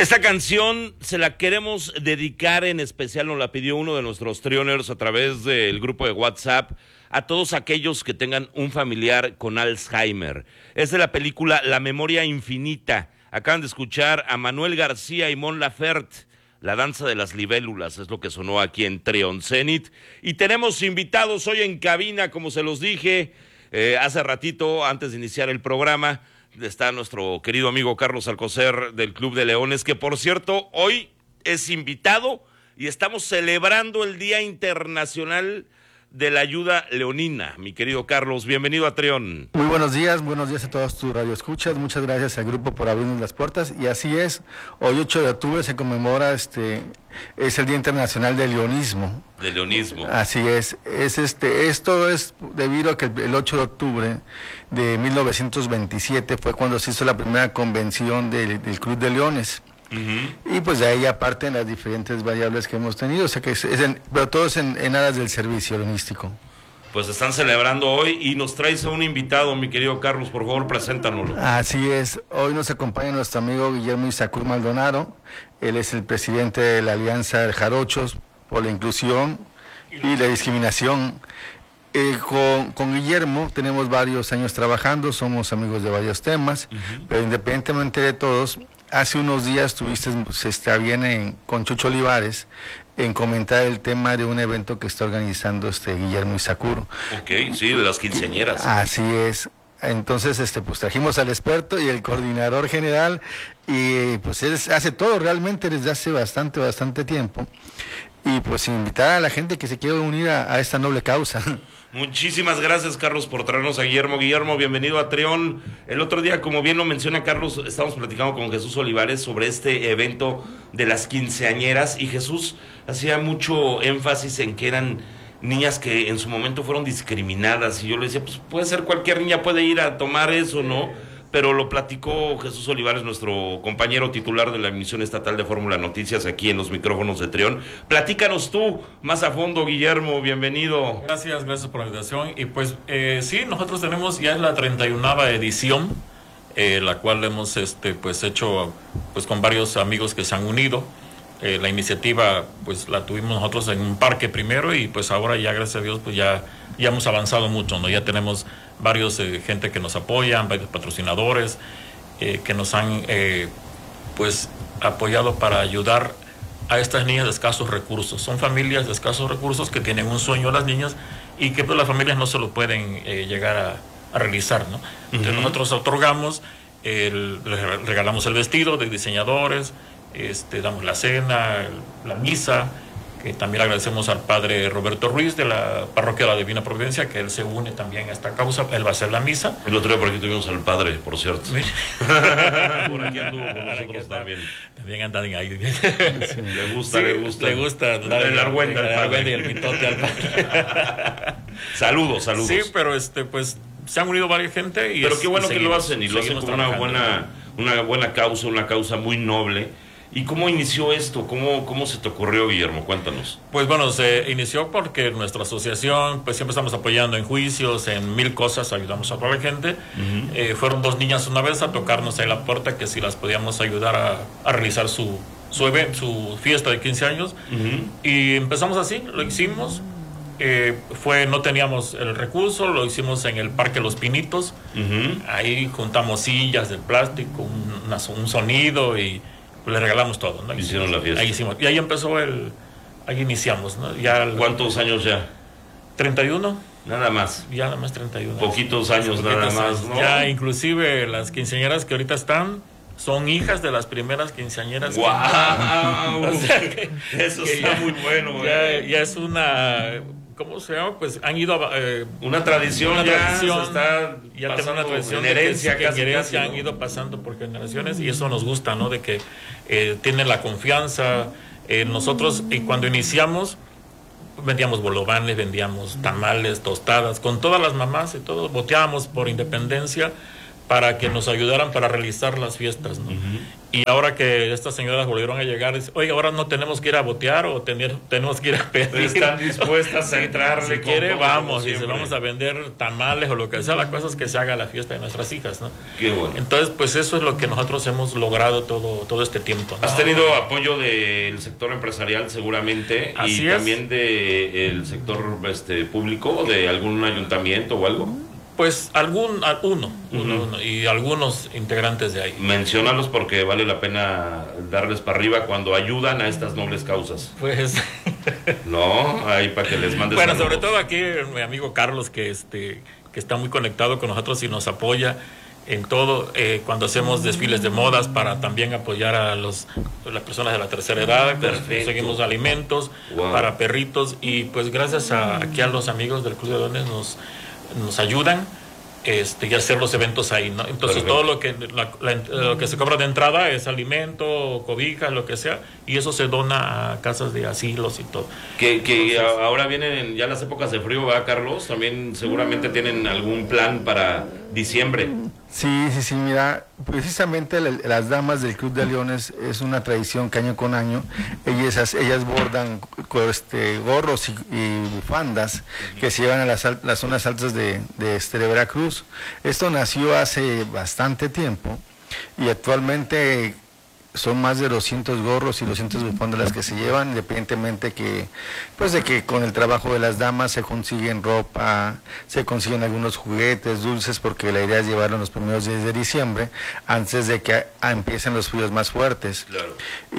Esta canción se la queremos dedicar en especial, nos la pidió uno de nuestros trioners a través del grupo de WhatsApp, a todos aquellos que tengan un familiar con Alzheimer. Es de la película La Memoria Infinita. Acaban de escuchar a Manuel García y Mon Laferte. La danza de las libélulas es lo que sonó aquí en Trion Zenit. Y tenemos invitados hoy en cabina, como se los dije hace ratito, antes de iniciar el programa. Está nuestro querido amigo Carlos Alcocer del Club de Leones, que por cierto, hoy es invitado y estamos celebrando el Día Internacional de la Ayuda Leonina. Mi querido Carlos, bienvenido a Trión. Muy buenos días a todos tus radioescuchas. Muchas gracias al grupo por abrirnos las puertas. Y así es, hoy 8 de octubre se conmemora, es el Día Internacional del Leonismo. Del leonismo. Así es, esto es debido a que el 8 de octubre de 1927 fue cuando se hizo la primera convención del Club de Leones. Uh-huh. Y pues de ahí aparten las diferentes variables que hemos tenido, o sea que pero todo es en aras del servicio leonístico. Pues están celebrando hoy y nos traes a un invitado, mi querido Carlos, por favor, preséntanoslo. Así es, hoy nos acompaña nuestro amigo Guillermo Isacur Maldonado. Él es el presidente de la Alianza de Jarochos por la Inclusión y la Discriminación. Con Guillermo tenemos varios años trabajando, somos amigos de varios temas, uh-huh. Pero independientemente de todos, hace unos días tuviste bien con Chucho Olivares en comentar el tema de un evento que está organizando Guillermo Isacur. Ok, sí, de las quinceañeras. Así es. Entonces, pues trajimos al experto y el coordinador general, y pues él hace todo realmente desde hace bastante tiempo. Y pues invitar a la gente que se quiera unir a esta noble causa. Muchísimas gracias, Carlos, por traernos a Guillermo. Guillermo, bienvenido a Trión. El otro día, como bien lo menciona Carlos, estábamos platicando con Jesús Olivares sobre este evento de las quinceañeras, y Jesús hacía mucho énfasis en que eran niñas que en su momento fueron discriminadas, y yo le decía, pues puede ser cualquier niña, puede ir a tomar eso, ¿no? Pero lo platicó Jesús Olivares, nuestro compañero titular de la emisión estatal de Fórmula Noticias, aquí en los micrófonos de Trión. Platícanos tú más a fondo, Guillermo, bienvenido. Gracias por la invitación. Y pues sí, nosotros tenemos ya la 31ª edición, la cual hemos hecho pues con varios amigos que se han unido. La iniciativa pues la tuvimos nosotros en un parque primero, y pues ahora ya, gracias a Dios, pues ya hemos avanzado mucho, ¿no? Ya tenemos varios gente que nos apoyan, varios patrocinadores que nos han pues apoyado para ayudar a estas niñas de escasos recursos. Son familias de escasos recursos que tienen un sueño las niñas, y que pues las familias no se lo pueden llegar a realizar, ¿no? Entonces nosotros otorgamos, regalamos el vestido de diseñadores, damos la cena, la misa, que también agradecemos al padre Roberto Ruiz de la parroquia de la Divina Providencia, que él se une también a esta causa. Él va a hacer la misa. El otro día por aquí tuvimos al padre, por cierto. ¿Sí? Por aquí anduvo con nosotros también. También andan ahí. Sí. Le gusta dar vuelta al padre y el mitote al padre. Saludos. Sí, pero pues se han unido varias gente. Pero qué bueno que lo hacen, y lo hacen con una buena causa, una causa muy noble. ¿Y cómo inició esto? ¿Cómo se te ocurrió, Guillermo? Cuéntanos. Pues bueno, se inició porque nuestra asociación, pues siempre estamos apoyando en juicios, en mil cosas, ayudamos a toda la gente. Uh-huh. Fueron 2 niñas una vez a tocarnos en la puerta que si las podíamos ayudar a realizar su fiesta de 15 años. Uh-huh. Y empezamos así, lo hicimos. No teníamos el recurso, lo hicimos en el Parque Los Pinitos. Uh-huh. Ahí juntamos sillas de plástico, un sonido, y le regalamos todo, ¿no? Hicieron la fiesta. Ahí hicimos, y ahí empezó ahí iniciamos, ¿no? ¿Cuántos años ya? 31. Nada más. Ya nada más 31. Poquitos años nada más, ¿no? Ya inclusive las quinceañeras que ahorita están son hijas de las primeras quinceañeras. ¡Guau! O sea eso está muy bueno. Ya es una... ¿Cómo se llama? Pues han ido a... una tradición ya tenemos una tradición en herencia, casi han ido pasando por generaciones, y eso nos gusta, ¿no? De que tienen la confianza. Nosotros, y cuando iniciamos, vendíamos bolovanes, vendíamos tamales, tostadas, con todas las mamás y todo, boteábamos por independencia para que nos ayudaran para realizar las fiestas, ¿no? Uh-huh. Y ahora que estas señoras volvieron a llegar, oiga, ahora no tenemos que ir a botear o tenemos que ir a pedir. Están dispuestas a entrarle. Si quiere, vamos, y se vamos a vender tamales o lo que sea, la cosa es que se haga la fiesta de nuestras hijas, ¿no? Qué bueno. Entonces, pues eso es lo que nosotros hemos logrado todo este tiempo, ¿no? Has tenido apoyo del sector empresarial seguramente. Así y es. También del sector público, de algún ayuntamiento o algo. Pues uno, y algunos integrantes de ahí. Menciónalos porque vale la pena darles para arriba cuando ayudan a estas nobles causas. Pues No, ahí para que les mandes. bueno, saludos. sobre todo aquí mi amigo Carlos que está muy conectado con nosotros y nos apoya en todo, cuando hacemos desfiles de modas para también apoyar a las personas de la tercera edad. Perfecto. Conseguimos alimentos para perritos y pues gracias aquí a los amigos del Club de Leones nos ayudan y hacer los eventos ahí, ¿no? Entonces Perfecto. todo lo que se cobra de entrada es alimento, cobijas, lo que sea, y eso se dona a casas de asilos y todo. Que ahora vienen ya las épocas de frío, ¿verdad, Carlos? También seguramente tienen algún plan para diciembre. Sí, mira, precisamente las damas del Club de Leones es una tradición que año con año ellas bordan gorros y bufandas que se llevan a las zonas altas de Veracruz. Esto nació hace bastante tiempo y actualmente son más de 200 gorros y 200 bufandas las que se llevan, independientemente de que con el trabajo de las damas se consiguen ropa, se consiguen algunos juguetes, dulces, porque la idea es llevarlo en los primeros días de diciembre, antes de que empiecen los fríos más fuertes. Claro.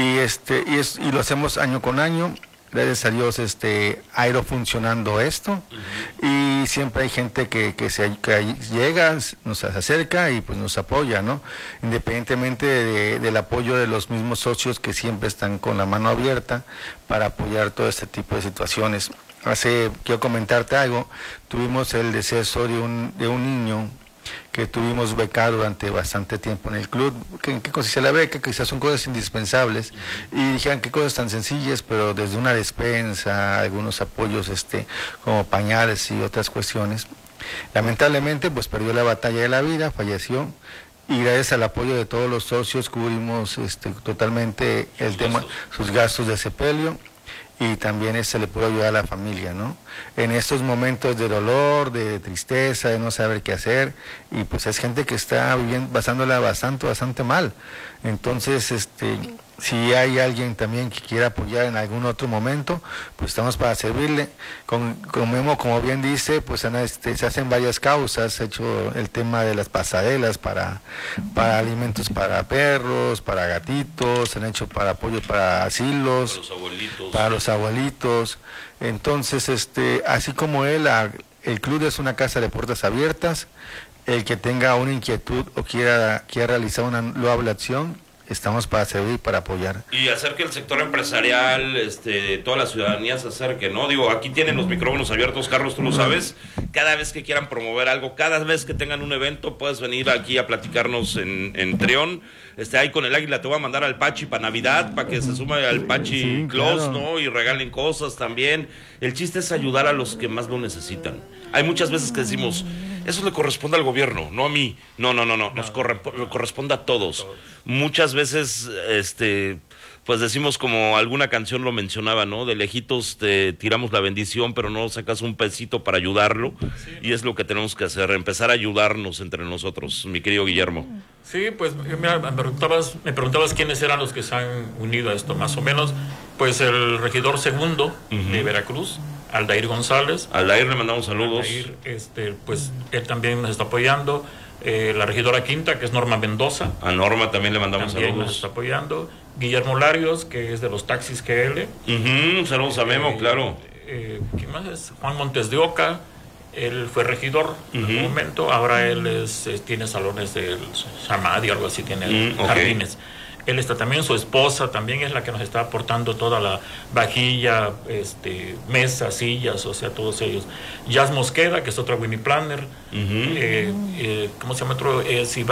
Y lo hacemos año con año. Gracias a Dios ha ido funcionando esto y siempre hay gente que llega, nos acerca y pues nos apoya, ¿no? Independientemente del apoyo de los mismos socios que siempre están con la mano abierta para apoyar todo este tipo de situaciones. Quiero comentarte algo, tuvimos el deceso de un niño que tuvimos becado durante bastante tiempo en el club. ¿En qué consiste la beca? Quizás son cosas indispensables y dijeron qué cosas tan sencillas, pero desde una despensa, algunos apoyos como pañales y otras cuestiones. Lamentablemente pues perdió la batalla de la vida, falleció y gracias al apoyo de todos los socios cubrimos totalmente sus gastos de sepelio. Y también se le puede ayudar a la familia, ¿no? En estos momentos de dolor, de tristeza, de no saber qué hacer, y pues es gente que está pasándola bastante mal. Entonces, si hay alguien también que quiera apoyar en algún otro momento, pues estamos para servirle. Con Memo, como bien dice, pues se hacen varias causas, se ha hecho el tema de las pasarelas para alimentos para perros, para gatitos, se han hecho para apoyos para asilos, para los abuelitos. Entonces, así como el club es una casa de puertas abiertas, el que tenga una inquietud o quiera realizar una loable acción, estamos para servir, para apoyar. Y hacer que el sector empresarial, toda la ciudadanía se acerque, ¿no? Digo, aquí tienen los micrófonos abiertos, Carlos, tú lo sabes. Cada vez que quieran promover algo, cada vez que tengan un evento, puedes venir aquí a platicarnos en Trión. Ahí con el Águila te voy a mandar al Pachi para Navidad, para que se sume al Pachi Sí, Claus, claro. ¿no? Y regalen cosas también. El chiste es ayudar a los que más lo necesitan. Hay muchas veces que decimos, eso le corresponde al gobierno, no a mí. No. Nos corresponde a todos. Muchas veces, pues decimos como alguna canción lo mencionaba, ¿no? De lejitos te tiramos la bendición, pero no sacas un pesito para ayudarlo. Sí. Y es lo que tenemos que hacer, empezar a ayudarnos entre nosotros, mi querido Guillermo. Sí, pues mira, me preguntabas quiénes eran los que se han unido a esto, más o menos. Pues el regidor segundo de Veracruz, Aldair González. Aldair, le mandamos saludos. Aldair, pues él también nos está apoyando. La regidora quinta, que es Norma Mendoza. A Norma también le mandamos también saludos. Nos está apoyando. Guillermo Larios, que es de los taxis GL. Saludos a Memo, claro. ¿Quién más es? Juan Montes de Oca. Él fue regidor en algún momento. Ahora él tiene salones del Samadhi, algo así, tiene jardines. Él está también, su esposa también es la que nos está aportando toda la vajilla, mesas, sillas, o sea, todos ellos. Jazz Mosqueda, que es otra Winnie Planner. ¿Cómo se llama otro?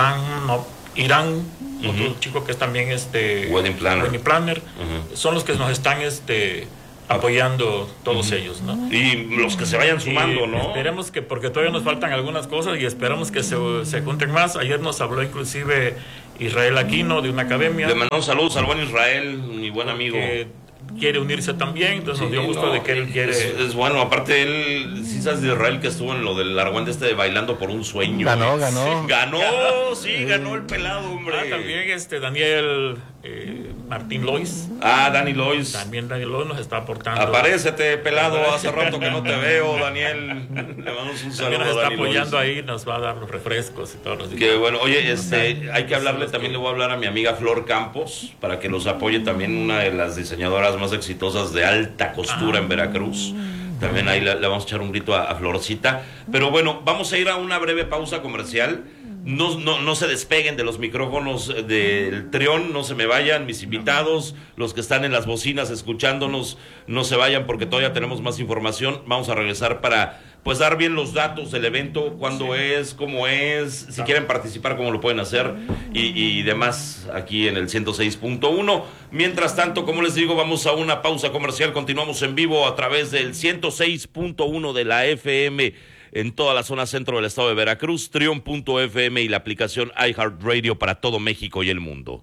Irán, otro chico que es también Wedding Planner. Son los que nos están apoyando todos ellos, ¿no? Y los que se vayan sumando, ¿no? Esperemos que, porque todavía nos faltan algunas cosas y esperamos que se junten más. Ayer nos habló inclusive Israel Aquino, de una academia. Le mandamos saludos al buen Israel, mi buen amigo. Que quiere unirse también, entonces nos dio gusto de que él quiere. Es bueno, aparte él, sí sabes de Israel que estuvo en lo del argüente de Bailando por un Sueño. Ganó. Ganó el pelado, hombre. También Daniel Martín Lois. Dani Lois. También Daniel Lois nos está aportando. Aparécete, pelado, hace rato que no te veo, Daniel. Le mandamos un saludo. También nos está Dani apoyando Lois. ahí, nos va a dar los refrescos y todos los días. Que bueno, oye, hay que hablarle, también le voy a hablar a mi amiga Flor Campos para que los apoye, también una de las diseñadoras más exitosas de alta costura en Veracruz. También ahí le vamos a echar un grito a Florcita. Pero bueno, vamos a ir a una breve pausa comercial. No se despeguen de los micrófonos del Trión, no se me vayan, mis invitados, los que están en las bocinas escuchándonos, no se vayan porque todavía tenemos más información. Vamos a regresar para pues dar bien los datos del evento, cuándo es, cómo es, si quieren participar, cómo lo pueden hacer y demás aquí en el 106.1. Mientras tanto, como les digo, vamos a una pausa comercial, continuamos en vivo a través del 106.1 de la FM en toda la zona centro del estado de Veracruz, Trion.fm y la aplicación iHeartRadio para todo México y el mundo.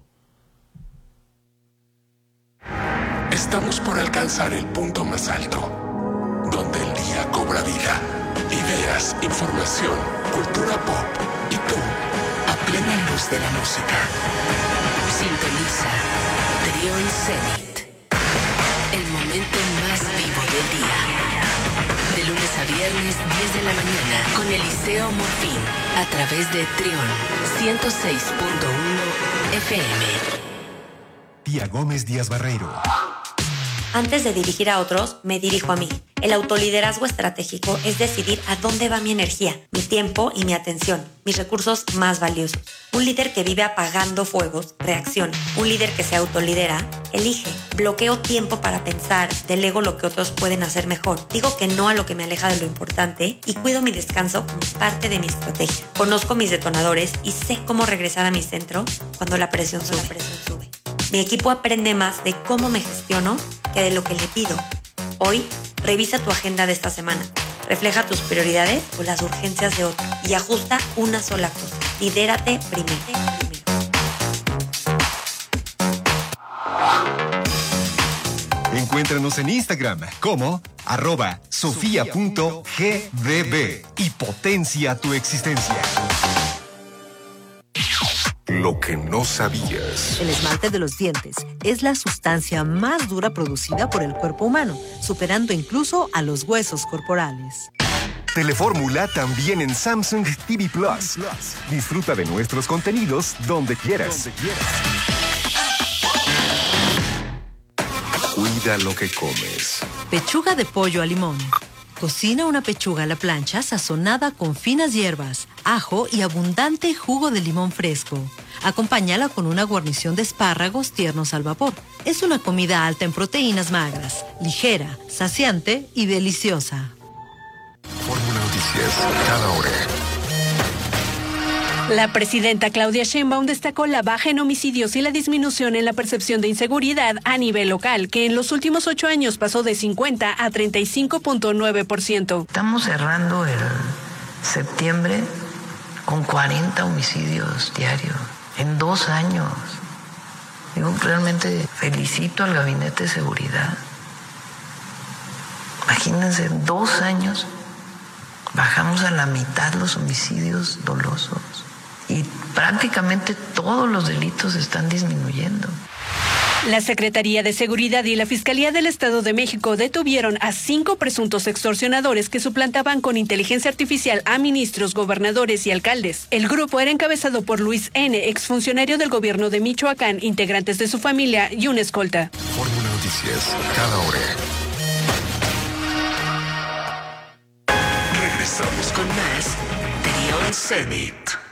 Estamos por alcanzar el punto más alto, donde el día cobra vida. Ideas, información, cultura pop y tú, a plena luz de la música. Sintoniza Trion Zenith, el momento más vivo del día. De lunes a viernes, 10 de la mañana, con Eliseo Morfín, a través de Trion 106.1 FM. Tía Gómez Díaz Barreiro. Antes de dirigir a otros, me dirijo a mí. El autoliderazgo estratégico es decidir a dónde va mi energía, mi tiempo y mi atención, mis recursos más valiosos. Un líder que vive apagando fuegos, reacciona. Un líder que se autolidera, elige. Bloqueo tiempo para pensar, delego lo que otros pueden hacer mejor. Digo que no a lo que me aleja de lo importante y cuido mi descanso como parte de mi estrategia. Conozco mis detonadores y sé cómo regresar a mi centro cuando la presión sube. Mi equipo aprende más de cómo me gestiono que de lo que le pido. Hoy, revisa tu agenda de esta semana. Refleja tus prioridades o las urgencias de otro y ajusta una sola cosa. Lidérate primero. Encuéntranos en Instagram como @sofia.gbb y potencia tu existencia. Lo que no sabías. El esmalte de los dientes es la sustancia más dura producida por el cuerpo humano, superando incluso a los huesos corporales. Telefórmula también en Samsung TV Plus. Disfruta de nuestros contenidos donde quieras. Cuida lo que comes. Pechuga de pollo a limón. Cocina una pechuga a la plancha sazonada con finas hierbas, ajo y abundante jugo de limón fresco. Acompáñala con una guarnición de espárragos tiernos al vapor. Es una comida alta en proteínas magras, ligera, saciante y deliciosa. Fórmula Noticias, cada hora. La presidenta Claudia Sheinbaum destacó la baja en homicidios y la disminución en la percepción de inseguridad a nivel local, que en los últimos 8 años pasó de 50 a 35.9%. Estamos cerrando el septiembre con 40 homicidios diarios en 2 años. Yo realmente felicito al Gabinete de Seguridad. Imagínense, en 2 años bajamos a la mitad los homicidios dolosos. Y prácticamente todos los delitos están disminuyendo. La Secretaría de Seguridad y la Fiscalía del Estado de México detuvieron a 5 presuntos extorsionadores que suplantaban con inteligencia artificial a ministros, gobernadores y alcaldes. El grupo era encabezado por Luis N., exfuncionario del gobierno de Michoacán, integrantes de su familia y una escolta. Fórmula Noticias, cada hora. Regresamos con más Trion Zenith.